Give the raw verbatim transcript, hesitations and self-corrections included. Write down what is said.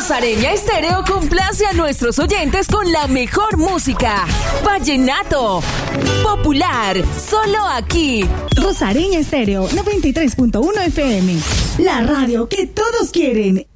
Rosareña Estéreo complace a nuestros oyentes con la mejor música. Vallenato, popular, solo aquí. Rosareña Estéreo noventa y tres punto uno F M. La radio que todos quieren.